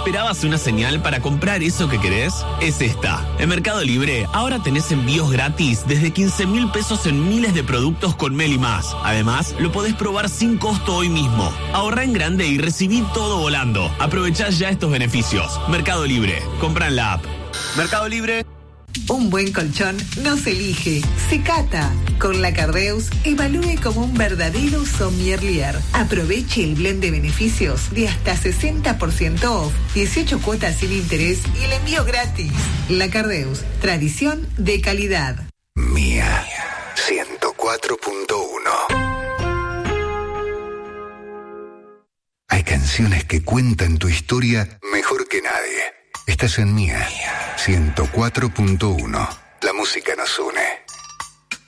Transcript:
¿Esperabas una señal para comprar eso que querés? Es esta. En Mercado Libre ahora tenés envíos gratis desde 15.000 pesos en miles de productos con Meli Más. Además, lo podés probar sin costo hoy mismo. Ahorrá en grande y recibí todo volando. Aprovechá ya estos beneficios. Mercado Libre. Compra en la app. Mercado Libre. Un buen colchón no se elige, se cata. Con la Cardeus, evalúe como un verdadero sommelier. Aproveche el blend de beneficios de hasta 60% off, 18 cuotas sin interés y el envío gratis. La Cardeus, tradición de calidad. Mía 104.1. Hay canciones que cuentan tu historia mejor que nadie. Estás en Mía 104.1. La música nos une.